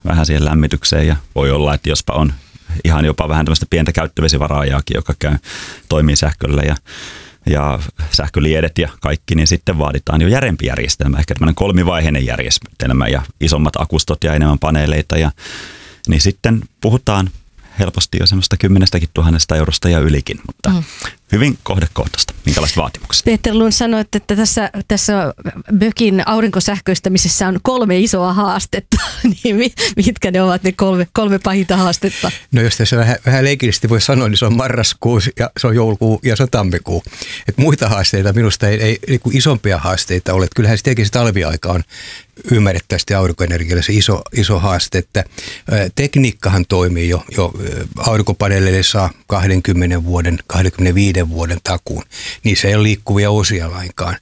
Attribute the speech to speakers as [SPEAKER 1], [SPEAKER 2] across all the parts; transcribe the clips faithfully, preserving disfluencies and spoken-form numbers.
[SPEAKER 1] vähän siihen lämmitykseen ja voi olla, että jospa on ihan jopa vähän tämmöistä pientä käyttövesivaraajaakin, joka käy, toimii sähköllä ja, ja sähköliedet ja kaikki, niin sitten vaaditaan jo järeempi järjestelmä, ehkä tämmöinen kolmivaiheinen järjestelmä ja isommat akustot ja enemmän paneeleita ja niin sitten puhutaan helposti jo semmoista kymmenestäkin tuhannesta eurosta ja ylikin, mutta mm. hyvin kohdekohtaista. Minkälaiset vaatimukset?
[SPEAKER 2] Peter Lund sanoi, että tässä, tässä mökin aurinkosähköistämisessä on kolme isoa haastetta. Niin mitkä ne ovat ne kolme, kolme pahinta haastetta?
[SPEAKER 3] No jos tässä vähän, vähän leikillisesti voi sanoa, niin se on marraskuu ja se on joulukuu ja se on tammikuu. Et muita haasteita minusta ei, ei niin kuin isompia haasteita ole. Kyllähän se tietenkin se talviaika on ymmärrettävästi aurinkoenergialle se iso, iso haaste, että tekniikkahan toimii jo, jo aurinkopaneeleille saa kaksikymmentä vuoden, kaksikymmentäviisi vuoden takuun. Niissä ei ole liikkuvia osia lainkaan.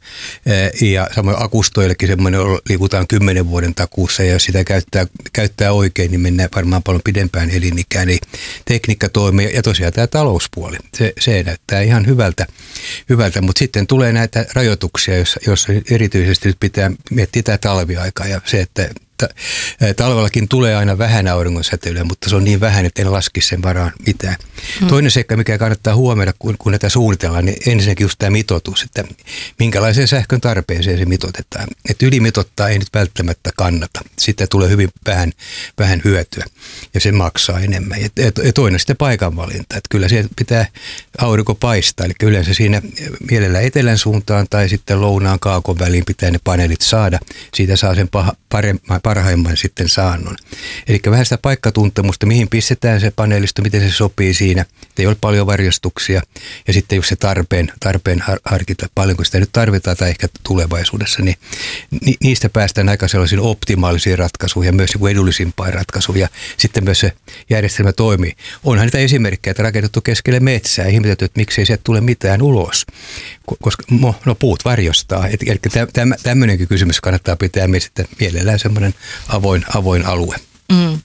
[SPEAKER 3] Ja samoin akustoillekin semmoinen liikutaan kymmenen vuoden takuussa ja jos sitä käyttää, käyttää oikein, niin mennään varmaan paljon pidempään elinikään. Eli tekniikka toimii ja tosiaan tämä talouspuoli, se, se näyttää ihan hyvältä, hyvältä. Mutta sitten tulee näitä rajoituksia, joissa, joissa erityisesti pitää miettiä tämä talviaika. Ja se, että talvellakin tulee aina vähän auringonsäteilyä, mutta se on niin vähän, että en laskisi sen varaan mitään. Hmm. Toinen seikka, mikä kannattaa huomioida, kun, kun näitä suunnitellaan, niin ensinnäkin just tämä mitoitus, että minkälaiseen sähkön tarpeeseen se mitoitetaan. Että ylimitottaa ei nyt välttämättä kannata. Siitä tulee hyvin vähän, vähän hyötyä ja se maksaa enemmän. Ja, ja toinen sitten paikanvalinta, että kyllä siellä pitää aurinko paistaa, eli yleensä siinä mielellä etelän suuntaan tai sitten lounaan kaakon väliin pitää ne paneelit saada. Siitä saa sen paha, paremman, parhaimman sitten saannon. Eli vähän sitä paikkatuntemusta, mihin pistetään se paneelisto, miten se sopii siinä. Ei ole paljon varjostuksia ja sitten jos se tarpeen, tarpeen harkita paljonko sitä nyt tarvitaan tai ehkä tulevaisuudessa, niin ni, niistä päästään aika sellaisiin optimaalisiin ratkaisuihin ja myös edullisimpaan ratkaisuun ja sitten myös se järjestelmä toimii. Onhan niitä esimerkkejä, että rakennettu keskelle metsää ja ihmetetty, että miksei sieltä tule mitään ulos, koska no, puut varjostaa. Eli tämmöinenkin kysymys kannattaa pitää mielellään semmoinen avoin, avoin alue.
[SPEAKER 2] Mm.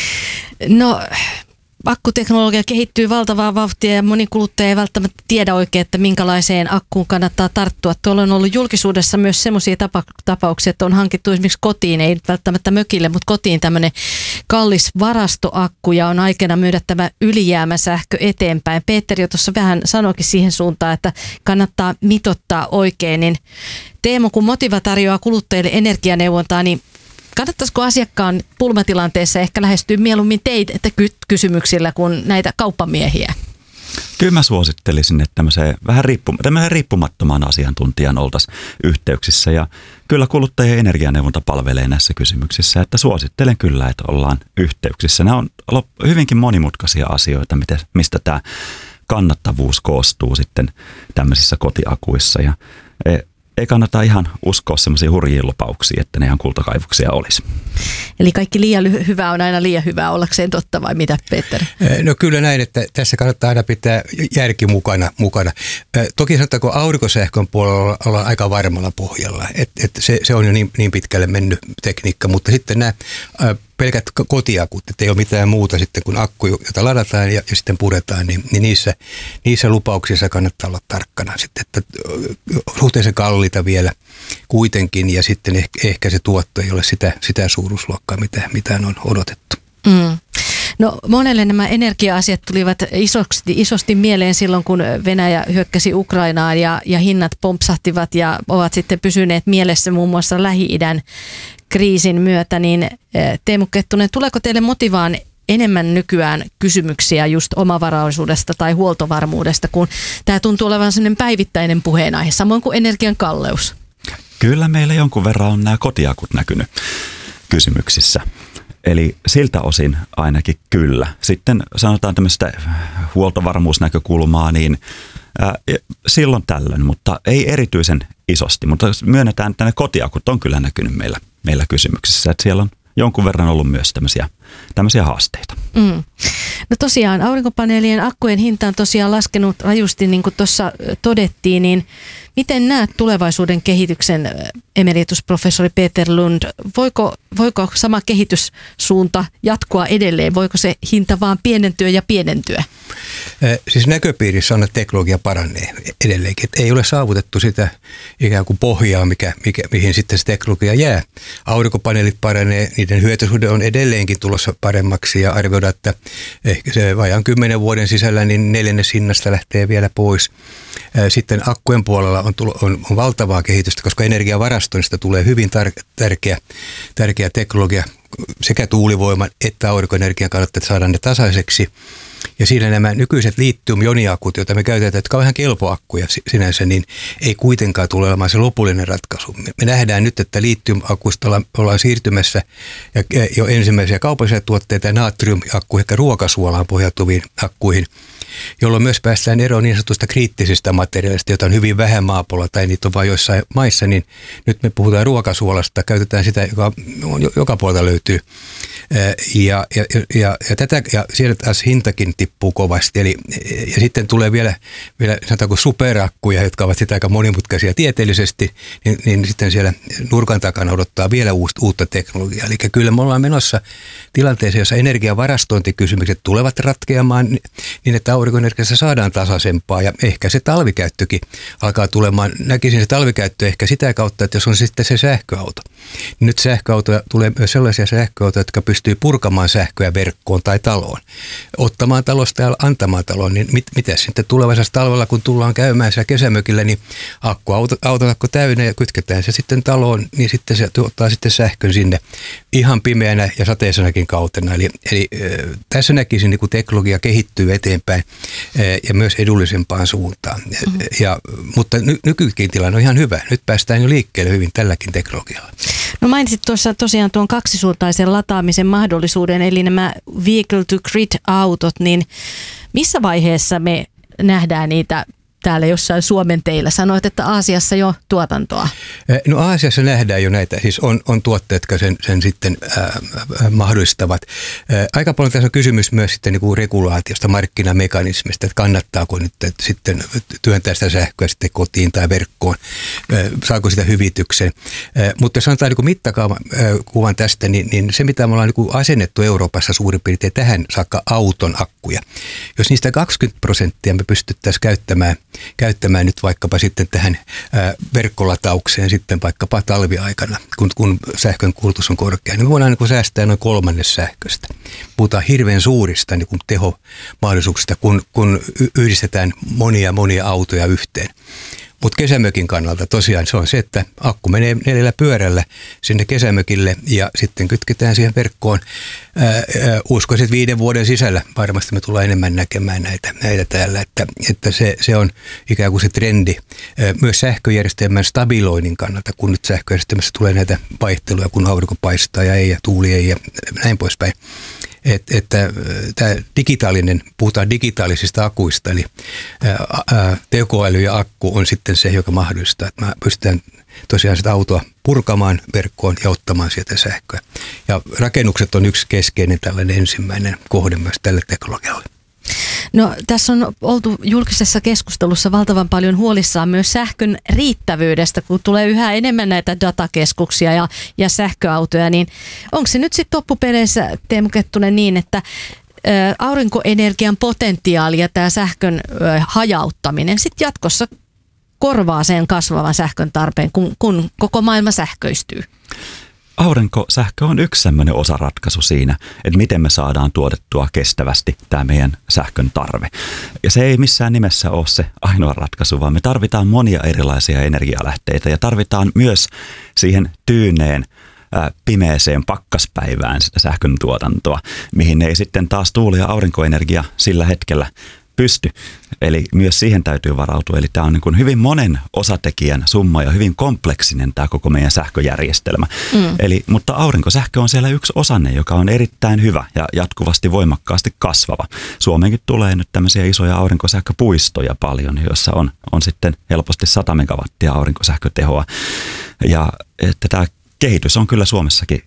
[SPEAKER 2] No akkuteknologia kehittyy valtavaa vauhtia ja moni kuluttaja ei välttämättä tiedä oikein, että minkälaiseen akkuun kannattaa tarttua. Tuolla on ollut julkisuudessa myös semmoisia tapa- tapauksia, että on hankittu esimerkiksi kotiin, ei välttämättä mökille, mutta kotiin tämmöinen kallis varastoakku ja on aikana myydä tämä ylijäämäsähkö eteenpäin. Peter jo tuossa vähän sanoikin siihen suuntaan, että kannattaa mitottaa oikein. Niin Teemu, kun Motiva tarjoaa kuluttajille energianeuvontaa, niin kannattaisiko asiakkaan pulmatilanteessa ehkä lähestyä mieluummin teitä kysymyksillä kuin näitä kauppamiehiä?
[SPEAKER 1] Kyllä mä suosittelisin, että tämmöiseen vähän riippum- tämmöiseen riippumattomaan asiantuntijan oltaisiin yhteyksissä. Ja kyllä kuluttajien energianeuvonta palvelee näissä kysymyksissä, että suosittelen kyllä, että ollaan yhteyksissä. Nämä on hyvinkin monimutkaisia asioita, mistä tämä kannattavuus koostuu sitten tämmöisissä kotiakuissa. Ja ei kannata ihan uskoa semmoisia hurjia lupauksia, että ne ihan kultakaivuksia olisi.
[SPEAKER 2] Eli kaikki liian hyvää on aina liian hyvää ollakseen totta vai mitä, Peter?
[SPEAKER 3] No kyllä näin, että tässä kannattaa aina pitää järki mukana. mukana. Toki sanotaanko aurinkosähkön puolella ollaan aika varmalla pohjalla, että et se, se on jo niin, niin pitkälle mennyt tekniikka, mutta sitten nämä pelkät kotiakut, että ei ole mitään muuta sitten kuin akku, jota ladataan ja, ja sitten puretaan, niin, niin niissä, niissä lupauksissa kannattaa olla tarkkana sitten, että suhteellisen kalliita vielä kuitenkin ja sitten ehkä, ehkä se tuotto ei ole sitä, sitä suuruusluokkaa, mitä, mitä on odotettu.
[SPEAKER 2] Mm. No monelle nämä energia-asiat tulivat isosti, isosti mieleen silloin, kun Venäjä hyökkäsi Ukrainaan ja, ja hinnat pompsahtivat ja ovat sitten pysyneet mielessä muun muassa Lähi-idän kriisin myötä, niin Teemu Kettunen, tuleeko teille Motivaan enemmän nykyään kysymyksiä just omavaraisuudesta tai huoltovarmuudesta, kun tämä tuntuu olevan sellainen päivittäinen puheenaihe, samoin kuin energian kalleus?
[SPEAKER 1] Kyllä meillä jonkun verran on nämä kotiakut näkynyt kysymyksissä. Eli siltä osin ainakin kyllä. Sitten sanotaan tämmöistä huoltovarmuusnäkökulmaa, niin ää, silloin tällöin, mutta ei erityisen isosti. Mutta myönnetään, että ne kotiakut on kyllä näkynyt meillä, meillä kysymyksissä, että siellä on jonkun verran ollut myös tämmöisiä, tämmöisiä haasteita.
[SPEAKER 2] Mm. No tosiaan aurinkopaneelien akkujen hinta on tosiaan laskenut rajusti, niin kuin tuossa todettiin, niin miten näet tulevaisuuden kehityksen, emeritusprofessori Peter Lund? Voiko, voiko sama kehityssuunta jatkua edelleen? Voiko se hinta vaan pienentyä ja pienentyä?
[SPEAKER 3] Siis näköpiirissä on, että teknologia paranee edelleenkin. Että ei ole saavutettu sitä ikään kuin pohjaa, mikä, mikä, mihin sitten se teknologia jää. Aurinkopaneelit paranee, niiden hyötysuhde on edelleenkin tulossa paremmaksi ja arvioidaan, että ehkä se vajaan kymmenen vuoden sisällä niin neljännes hinnasta lähtee vielä pois. Sitten akkujen puolella on, tulo, on, on valtavaa kehitystä, koska energiavarastoinnista tulee hyvin tar- tärkeä, tärkeä teknologia sekä tuulivoiman että aurinkoenergian kannalta, että saadaan ne tasaiseksi. Ja siinä nämä nykyiset litium-ioniakut, joita me käytetään, jotka on vähän kelpoakkuja sinänsä, niin ei kuitenkaan tule olemaan se lopullinen ratkaisu. Me nähdään nyt, että litium-akusta ollaan, ollaan siirtymässä ja jo ensimmäisiä kaupallisia tuotteita natrium-akkuihin, ehkä ruokasuolaan pohjautuviin akkuihin, jolloin myös päästään eroon niin sanotusta kriittisistä materiaalista, joita on hyvin vähän maapallolla tai niitä on vain joissain maissa, niin nyt me puhutaan ruokasuolasta, käytetään sitä, joka joka puolelta löytyy. Ja, ja, ja, ja, tätä, ja siellä taas hintakin tippuu kovasti. Eli, ja sitten tulee vielä, vielä sanotaanko superakkuja, jotka ovat sitä aika monimutkaisia tieteellisesti, niin, niin sitten siellä nurkan takana odottaa vielä uutta, uutta teknologiaa. Eli kyllä me ollaan menossa tilanteeseen, jossa energiavarastointikysymykset tulevat ratkeamaan niin, että aurinkoenergiassa saadaan tasaisempaa ja ehkä se talvikäyttökin alkaa tulemaan. Näkisin se talvikäyttö ehkä sitä kautta, että jos on sitten se sähköauto. Nyt sähköautoja tulee myös sellaisia sähköautoja, jotka pystyy purkamaan sähköä verkkoon tai taloon, ottamaan talosta ja antamaan taloon. Niin mit, mitä sitten tulevaisuudessa talvella, kun tullaan käymään siellä kesämökillä, niin akku, auto, autotakko täynnä ja kytketään se sitten taloon, niin sitten se tuottaa sitten sähkön sinne ihan pimeänä ja sateisenakin kautena. Eli, eli äh, tässä näkisin, niin kun teknologia kehittyy eteenpäin äh, ja myös edullisempaan suuntaan. Mm-hmm. Ja, mutta ny, nykykin tilanne on ihan hyvä. Nyt päästään jo liikkeelle hyvin tälläkin teknologialla.
[SPEAKER 2] No mainitsit tuossa tosiaan tuon kaksisuuntaisen lataamisen mahdollisuuden, eli nämä vehicle to grid-autot, niin missä vaiheessa me nähdään niitä täällä jossain Suomen teillä? Sanoit, että Aasiassa jo tuotantoa.
[SPEAKER 3] No Aasiassa nähdään jo näitä, siis on, on tuotteet, jotka sen, sen sitten ää, mahdollistavat. Ää, aika paljon tässä on kysymys myös sitten niin kuin regulaatiosta, markkinamekanismista, että kannattaako nyt että sitten työntää sitä sähköä sitten kotiin tai verkkoon, ää, saako sitä hyvityksen. Ää, mutta jos sanotaan niin kuin mittakavan tästä, niin, niin se mitä me ollaan niin kuin asennettu Euroopassa suurin piirtein tähän saakka auton akkuja. Jos niistä kaksikymmentä prosenttia me pystyttäisiin käyttämään käyttämään nyt vaikkapa sitten tähän ää, verkkolataukseen sitten vaikkapa talviaikana, kun, kun sähkön kulutus on korkea, niin me voidaan niin kuin säästää noin kolmannes sähköstä. Puhutaan hirveän suurista niin kuin tehomahdollisuuksista, kun, kun yhdistetään monia monia autoja yhteen. Mutta kesämökin kannalta tosiaan se on se, että akku menee neljällä pyörällä sinne kesämökille ja sitten kytketään siihen verkkoon. Ää, ää, uskoisin, että viiden vuoden sisällä varmasti me tullaan enemmän näkemään näitä, näitä täällä, että, että se, se on ikään kuin se trendi. Ää, myös sähköjärjestelmän stabiloinnin kannalta, kun nyt sähköjärjestelmässä tulee näitä vaihteluja, kun aurinko paistaa ja ei ja tuuli ei ja näin poispäin. Että, että tämä digitaalinen, puhutaan digitaalisista akuista, eli ää, tekoäly ja akku on sitten se, joka mahdollistaa, että me pystytään tosiaan sitä autoa purkamaan verkkoon ja ottamaan sieltä sähköä. Ja rakennukset on yksi keskeinen tällainen ensimmäinen kohde myös tälle teknologialle.
[SPEAKER 2] No tässä on oltu julkisessa keskustelussa valtavan paljon huolissaan myös sähkön riittävyydestä, kun tulee yhä enemmän näitä datakeskuksia ja, ja sähköautoja, niin onko se nyt sitten loppupeleissä, Teemu Kettunen, niin, että ä, aurinkoenergian potentiaali ja tämä sähkön ä, hajauttaminen sitten jatkossa korvaa sen kasvavan sähkön tarpeen, kun, kun koko maailma sähköistyy?
[SPEAKER 1] Aurinkosähkö on yksi sellainen osaratkaisu siinä, että miten me saadaan tuotettua kestävästi tämä meidän sähkön tarve. Ja se ei missään nimessä ole se ainoa ratkaisu, vaan me tarvitaan monia erilaisia energialähteitä ja tarvitaan myös siihen tyyneen, pimeeseen pakkaspäivään sitä sähkön tuotantoa, mihin ei sitten taas tuuli- ja aurinkoenergia sillä hetkellä pysty. Eli myös siihen täytyy varautua. Eli tämä on niin kuin hyvin monen osatekijän summa ja hyvin kompleksinen tämä koko meidän sähköjärjestelmä. Mm. Eli, mutta aurinkosähkö on siellä yksi osanne, joka on erittäin hyvä ja jatkuvasti voimakkaasti kasvava. Suomeenkin tulee nyt tämmöisiä isoja aurinkosähköpuistoja paljon, joissa on, on sitten helposti sata megawattia aurinkosähkötehoa. Ja että tämä kehitys on kyllä Suomessakin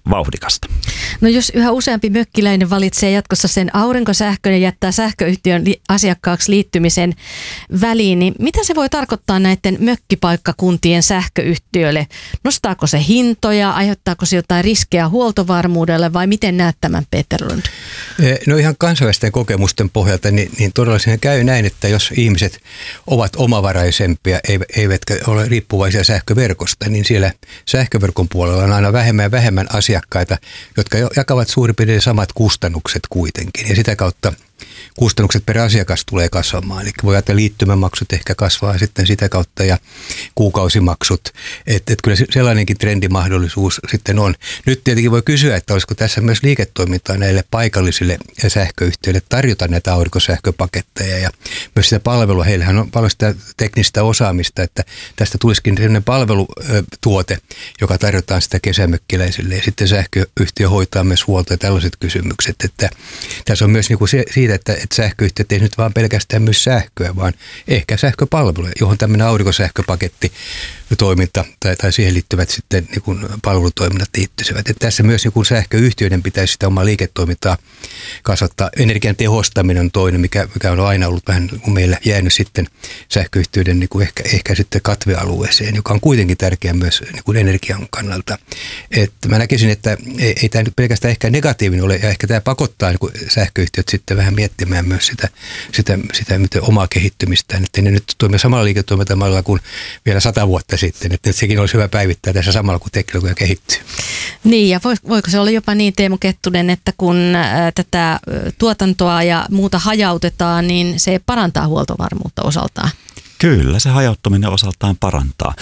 [SPEAKER 1] vauhdikasta.
[SPEAKER 2] No jos yhä useampi mökkiläinen valitsee jatkossa sen aurinkosähkön ja jättää sähköyhtiön li- asiakkaaksi liittymisen väliin, niin mitä se voi tarkoittaa näiden mökkipaikkakuntien sähköyhtiöille? Nostaako se hintoja, aiheuttaako se jotain riskejä huoltovarmuudelle vai miten näet tämän, Peter Lund?
[SPEAKER 3] No ihan kansainvälisten kokemusten pohjalta, niin, niin todella siinä käy näin, että jos ihmiset ovat omavaraisempia, eivätkä ole riippuvaisia sähköverkosta, niin siellä sähköverkon puolella on aina vähemmän ja vähemmän asiakkaita, jotka jakavat suurin piirtein samat kustannukset kuitenkin. Ja sitä kautta kustannukset per asiakas tulee kasvamaan. Eli voi ajatella liittymämaksut ehkä kasvaa sitten sitä kautta ja kuukausimaksut. Että et kyllä sellainenkin trendimahdollisuus sitten on. Nyt tietenkin voi kysyä, että olisiko tässä myös liiketoimintaa näille paikallisille sähköyhtiöille tarjota näitä aurinkosähköpaketteja ja myös sitä palvelua. Heillähän on paljon sitä teknistä osaamista, että tästä tulisikin sellainen palvelutuote, joka tarjotaan sitä kesämökkiläisille ja sitten sähköyhtiö hoitaa myös huolta ja tällaiset kysymykset. Että tässä on myös niin kuin se, siitä, että, että sähköyhtiöt ei nyt vaan pelkästään myös sähköä, vaan ehkä sähköpalveluja, johon tämmöinen aurinkosähköpaketti toiminta tai, tai siihen liittyvät sitten niin kuin palvelutoiminnat liittyisivät. Että tässä myös niin kuin sähköyhtiöiden pitäisi sitä omaa liiketoimintaa kasvattaa. Energian tehostaminen on toinen, mikä, mikä on aina ollut vähän niin kuin meillä jäänyt sitten sähköyhtiöiden niin kuin ehkä, ehkä sitten katvealueeseen, joka on kuitenkin tärkeä myös niin kuin energian kannalta. Että mä näkisin, että ei, ei tämä nyt pelkästään ehkä negatiivinen ole, ja ehkä tämä pakottaa niin kuin sähköyhtiöt sitten vähän miettimään myös sitä, sitä, sitä miten omaa kehittymistään, että ne nyt toimii samalla liiketoimintamalla kuin vielä sata vuotta sitten, että sekin olisi hyvä päivittää tässä samalla, kun teknologia kehittyy.
[SPEAKER 2] Niin, ja voiko se olla jopa niin, Teemu Kettunen, että kun tätä tuotantoa ja muuta hajautetaan, niin se parantaa huoltovarmuutta osaltaan?
[SPEAKER 1] Kyllä, se hajauttaminen osaltaan parantaa.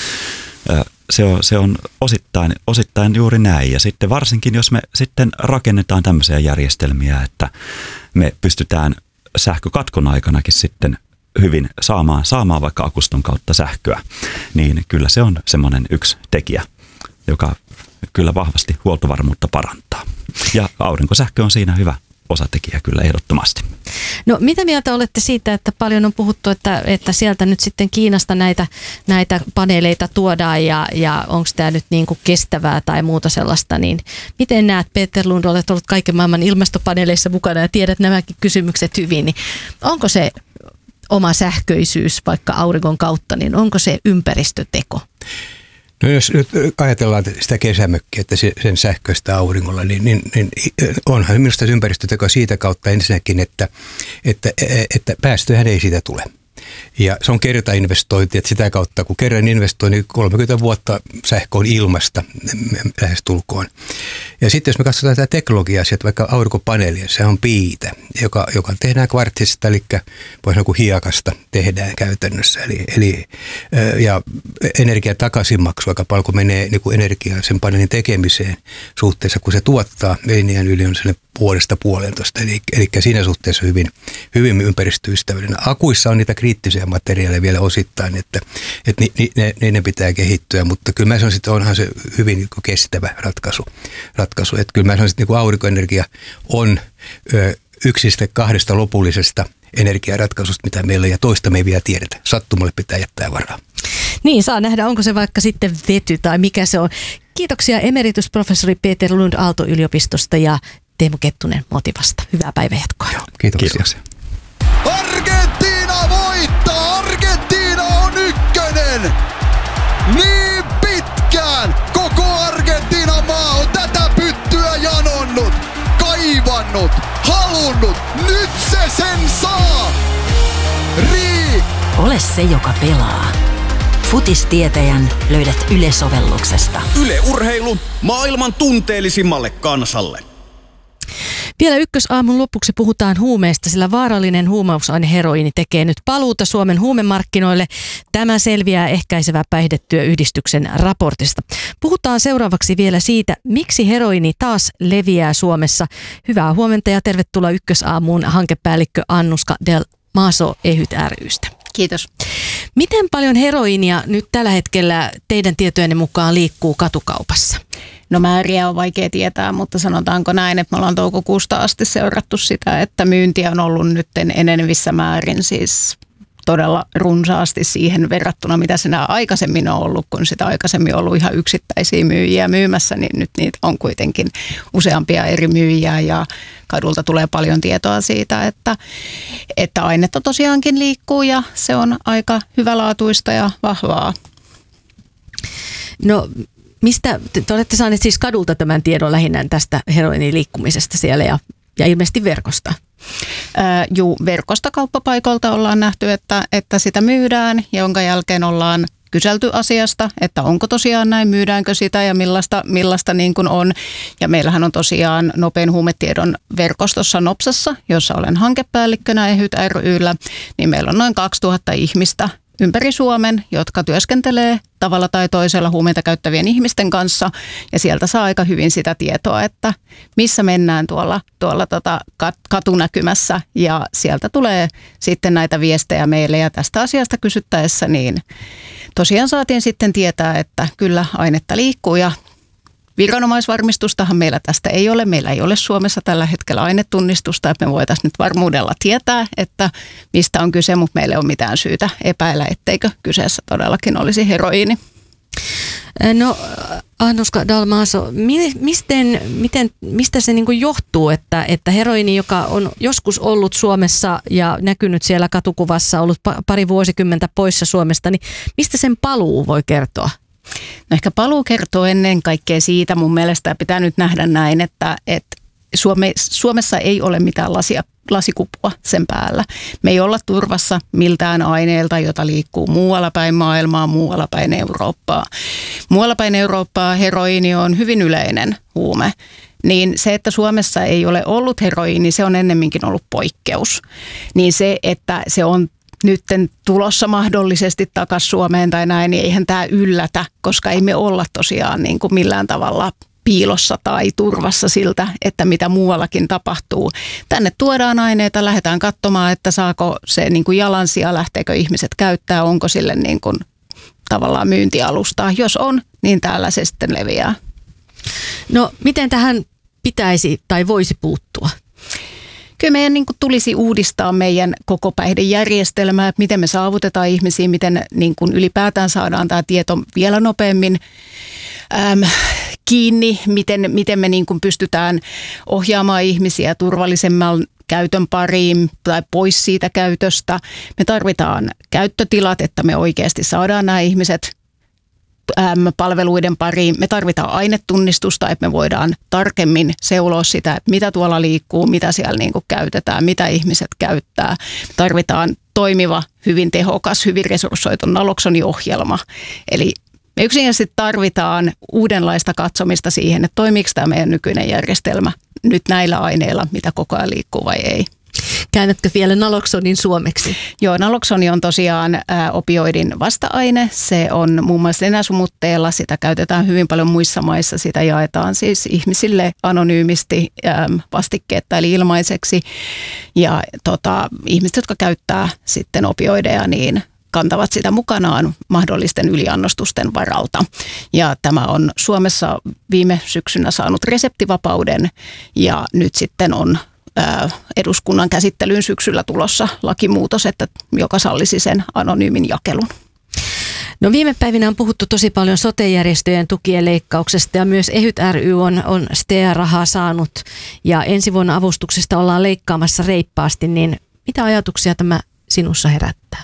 [SPEAKER 1] Se on, se on osittain, osittain juuri näin, ja sitten varsinkin, jos me sitten rakennetaan tämmöisiä järjestelmiä, että me pystytään sähkökatkon aikanakin sitten hyvin saamaan, saamaan vaikka akuston kautta sähköä, niin kyllä se on semmoinen yksi tekijä, joka kyllä vahvasti huoltovarmuutta parantaa. Ja aurinkosähkö on siinä hyvä osatekijä kyllä ehdottomasti.
[SPEAKER 2] No mitä mieltä olette siitä, että paljon on puhuttu, että, että sieltä nyt sitten Kiinasta näitä, näitä paneeleita tuodaan ja, ja onko tämä nyt niin kuin kestävää tai muuta sellaista, niin miten näet, Peter Lund, olet ollut kaiken maailman ilmastopaneeleissa mukana ja tiedät nämäkin kysymykset hyvin, niin onko se oma sähköisyys vaikka auringon kautta, niin onko se ympäristöteko?
[SPEAKER 3] No jos nyt ajatellaan sitä kesämökkiä, että sen sähköistä auringolla, niin, niin, niin onhan minusta ympäristöteko siitä kautta ensinnäkin, että, että, että päästöjähän ei siitä tule. Ja se on kertainvestointi, että sitä kautta kun kerran investoi, niin kolmekymmentä vuotta sähkö on ilmasta lähes tulkoon. Ja sitten jos me katsotaan tätä teknologiaa, että vaikka aurinkopaneelia, se on piitä, joka, joka tehdään kvartsista, eli voisi sanoa kuin hiekasta tehdään käytännössä. Eli, eli, ja energian takaisinmaksu aika paljon, kun menee niin kuin energiaa sen paneelin tekemiseen suhteessa, kun se tuottaa, eliniän yli on sellainen vuodesta puolentoista, eli, eli siinä suhteessa hyvin, hyvin ympäristöystävällinen. Akuissa on niitä kriittisiä materiaaleja vielä osittain, että, että ni, ni, ne, ne pitää kehittyä, mutta kyllä mä sanoisin, että onhan se hyvin niin kuin kestävä ratkaisu. ratkaisu. Että kyllä mä sanoisin, että niin kuin aurinkoenergia on ö, yksistä kahdesta lopullisesta energiaratkaisusta, mitä meillä on, ja toista me ei vielä tiedetä. Sattumalle pitää jättää varaa.
[SPEAKER 2] Niin, saa nähdä, onko se vaikka sitten vety tai mikä se on. Kiitoksia emeritusprofessori Peter Lund Aalto-yliopistosta ja Teemu Kettunen Motivasta. Hyvää päivänjatkoa.
[SPEAKER 3] Kiitoksia.
[SPEAKER 1] Kiitoksia.
[SPEAKER 4] Argentiina voittaa! Argentiina on ykkönen! Niin pitkään koko Argentiinan maa on tätä pyttyä janonnut, kaivannut, halunnut. Nyt se sen saa! Rii!
[SPEAKER 5] Ole se, joka pelaa. Futistietäjän löydät Yle-sovelluksesta.
[SPEAKER 4] Yle Urheilu maailman tunteellisimmalle kansalle.
[SPEAKER 2] Vielä ykkösaamun lopuksi puhutaan huumeista, sillä vaarallinen huumausaine heroiini tekee nyt paluuta Suomen huumemarkkinoille. Tämä selviää Ehkäisevä päihdetyöyhdistyksen raportista. Puhutaan seuraavaksi vielä siitä, miksi heroiini taas leviää Suomessa. Hyvää huomenta ja tervetuloa ykkösaamuun hankepäällikkö Annuska Del Maso Ehyt ry:stä.
[SPEAKER 6] Kiitos.
[SPEAKER 2] Miten paljon heroiinia nyt tällä hetkellä teidän tietojenne mukaan liikkuu katukaupassa?
[SPEAKER 6] No määriä on vaikea tietää, mutta sanotaanko näin, että me ollaan toukokuusta asti seurattu sitä, että myyntiä on ollut nyt enenevissä määrin siis todella runsaasti siihen verrattuna, mitä sinä aikaisemmin on ollut, kun sitä aikaisemmin on ollut ihan yksittäisiä myyjiä myymässä, niin nyt niitä on kuitenkin useampia eri myyjiä ja kadulta tulee paljon tietoa siitä, että, että ainetta tosiaankin liikkuu ja se on aika hyvälaatuista ja vahvaa.
[SPEAKER 2] No mistä, te, te olette saaneet siis kadulta tämän tiedon lähinnä tästä heroinin liikkumisesta siellä ja, ja ilmeisesti verkosta?
[SPEAKER 6] Ää, juu, verkosta kauppapaikoilta ollaan nähty, että, että sitä myydään, jonka jälkeen ollaan kyselty asiasta, että onko tosiaan näin, myydäänkö sitä ja millaista, millaista niin kuin on. Ja meillähän on tosiaan nopein huumetiedon verkostossa Nopsassa, jossa olen hankepäällikkönä EHYT ry:llä, niin meillä on noin kaksituhatta ihmistä ympäri Suomen, jotka työskentelee tavalla tai toisella huumeita käyttävien ihmisten kanssa. Ja sieltä saa aika hyvin sitä tietoa, että missä mennään tuolla, tuolla tota katunäkymässä. Ja sieltä tulee sitten näitä viestejä meille ja tästä asiasta kysyttäessä, niin tosiaan saatiin sitten tietää, että kyllä ainetta liikkuu ja viranomaisvarmistustahan meillä tästä ei ole. Meillä ei ole Suomessa tällä hetkellä ainetunnistusta, että me voitaisiin nyt varmuudella tietää, että mistä on kyse, mutta meillä ei ole mitään syytä epäillä, etteikö kyseessä todellakin olisi heroiini.
[SPEAKER 2] No Anuska Dalmaso, miten, miten, mistä se niin kuin johtuu, että, että heroini, joka on joskus ollut Suomessa ja näkynyt siellä katukuvassa, ollut pari vuosikymmentä poissa Suomesta, niin mistä sen paluu voi kertoa?
[SPEAKER 6] No ehkä paluu kertoo ennen kaikkea siitä, mun mielestä pitää nyt nähdä näin, että, että Suome, Suomessa ei ole mitään lasia, lasikupua sen päällä. Me ei olla turvassa miltään aineelta, jota liikkuu muualla päin maailmaa, muualla päin Eurooppaa. Muualla päin Eurooppaa heroiini on hyvin yleinen huume. Niin se, että Suomessa ei ole ollut heroiini, se on ennemminkin ollut poikkeus. Niin se, että se on nytten tulossa mahdollisesti takaisin Suomeen tai näin, niin eihän tämä yllätä, koska ei me olla tosiaan niin kuin millään tavalla piilossa tai turvassa siltä, että mitä muuallakin tapahtuu. Tänne tuodaan aineita, lähdetään katsomaan, että saako se niin kuin jalansija, lähteekö ihmiset käyttää, onko sille niin kuin tavallaan myyntialustaa. Jos on, niin täällä se sitten leviää.
[SPEAKER 2] No miten tähän pitäisi tai voisi puuttua?
[SPEAKER 6] Kyllä meidän niin kuin tulisi uudistaa meidän koko päihdejärjestelmää, miten me saavutetaan ihmisiä, miten niin kuin ylipäätään saadaan tämä tieto vielä nopeammin äm, kiinni, miten, miten me niin kuin pystytään ohjaamaan ihmisiä turvallisemman käytön pariin tai pois siitä käytöstä. Me tarvitaan käyttötilat, että me oikeasti saadaan nämä ihmiset palveluiden pariin. Me tarvitaan ainetunnistusta, että me voidaan tarkemmin seuloa sitä, että mitä tuolla liikkuu, mitä siellä niin kuin käytetään, mitä ihmiset käyttää. Me tarvitaan toimiva, hyvin tehokas, hyvin resurssoitu naloksoniohjelma. Eli me yksinkertaisesti tarvitaan uudenlaista katsomista siihen, että toimiiko tämä meidän nykyinen järjestelmä nyt näillä aineilla, mitä koko ajan liikkuu vai ei.
[SPEAKER 2] Käännätkö vielä naloksonin suomeksi?
[SPEAKER 6] Joo, naloksoni on tosiaan ä, opioidin vasta-aine. Se on muun muassa nenäsumutteella. Sitä käytetään hyvin paljon muissa maissa. Sitä jaetaan siis ihmisille anonyymisti ä, vastikkeetta eli ilmaiseksi. Ja tota, ihmiset, jotka käyttää sitten opioideja, niin kantavat sitä mukanaan mahdollisten yliannostusten varalta. Ja tämä on Suomessa viime syksynä saanut reseptivapauden ja nyt sitten on eduskunnan käsittelyyn syksyllä tulossa lakimuutos, että joka sallisi sen anonyymin jakelun.
[SPEAKER 2] No viime päivinä on puhuttu tosi paljon sote-järjestöjen tukien leikkauksesta ja myös EHYT ry on, on S T E-rahaa saanut ja ensi vuonna avustuksesta ollaan leikkaamassa reippaasti, niin mitä ajatuksia tämä sinussa herättää?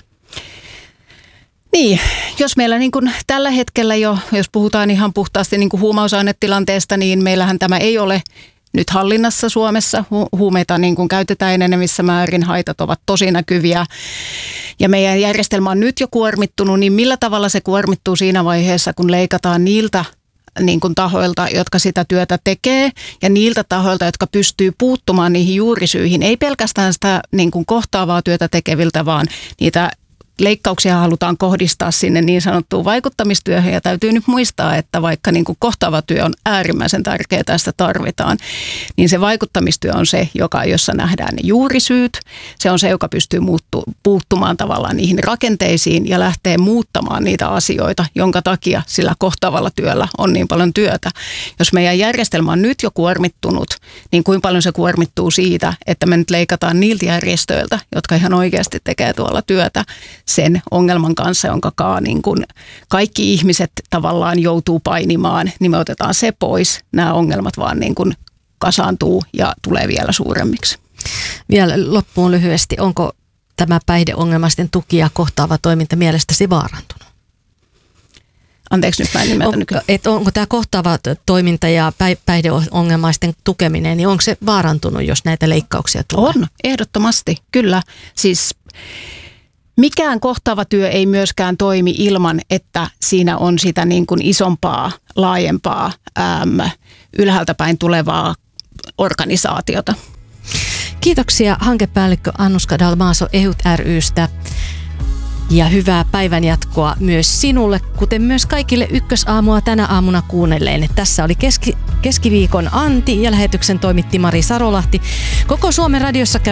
[SPEAKER 6] Niin, jos meillä niin kuin tällä hetkellä jo, jos puhutaan ihan puhtaasti niin kuin huumausainetilanteesta, niin meillähän tämä ei ole nyt hallinnassa Suomessa. Hu- huumeita niin kuin käytetään enenevissä määrin, haitat ovat tosi näkyviä ja meidän järjestelmä on nyt jo kuormittunut, niin millä tavalla se kuormittuu siinä vaiheessa, kun leikataan niiltä niin kuin tahoilta, jotka sitä työtä tekee ja niiltä tahoilta, jotka pystyy puuttumaan niihin juurisyihin, ei pelkästään sitä niin kuin kohtaavaa työtä tekeviltä, vaan niitä leikkauksia halutaan kohdistaa sinne niin sanottuun vaikuttamistyöhön ja täytyy nyt muistaa, että vaikka niin kuin kohtaava työ on äärimmäisen tärkeää, tästä tarvitaan, niin se vaikuttamistyö on se, joka, jossa nähdään ne juurisyyt. Se on se, joka pystyy muuttu, puuttumaan tavallaan niihin rakenteisiin ja lähtee muuttamaan niitä asioita, jonka takia sillä kohtaavalla työllä on niin paljon työtä. Jos meidän järjestelmä on nyt jo kuormittunut, niin kuinka paljon se kuormittuu siitä, että me nyt leikataan niiltä järjestöiltä, jotka ihan oikeasti tekee tuolla työtä sen ongelman kanssa, jonka kaa niin kuin kaikki ihmiset tavallaan joutuu painimaan, niin me otetaan se pois. Nämä ongelmat vaan niin kuin kasaantuu ja tulee vielä suuremmiksi.
[SPEAKER 2] Vielä loppuun lyhyesti, onko tämä päihdeongelmaisten tuki ja kohtaava toiminta mielestäsi vaarantunut?
[SPEAKER 6] Anteeksi, nyt mä en ymmärtänyt.
[SPEAKER 2] On, et onko tämä kohtaava toiminta ja päihdeongelmaisten tukeminen, niin onko se vaarantunut, jos näitä leikkauksia tulee?
[SPEAKER 6] On, ehdottomasti, kyllä. Siis mikään kohtaava työ ei myöskään toimi ilman, että siinä on sitä niin kuin isompaa, laajempaa, äm, ylhäältä päin tulevaa organisaatiota.
[SPEAKER 2] Kiitoksia hankepäällikkö Annuska Dalmaso E H U T ry:stä ja hyvää päivänjatkoa myös sinulle, kuten myös kaikille Ykkösaamua tänä aamuna kuunnelleen. Tässä oli keski, keskiviikon Anti ja lähetyksen toimitti Mari Sarolahti. Koko Suomen radiossa käy